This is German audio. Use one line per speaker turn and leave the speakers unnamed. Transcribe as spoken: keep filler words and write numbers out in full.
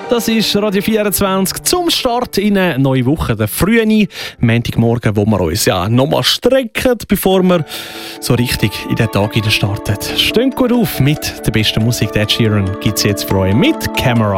Das ist Radio vierundzwanzig zum Start in eine neue Woche. Der frühe Montagmorgen, wo wir uns ja nochmal strecken, bevor wir so richtig in den Tag starten. Steht gut auf mit der besten Musik. Ed Sheeran gibt es jetzt für euch mit Camera.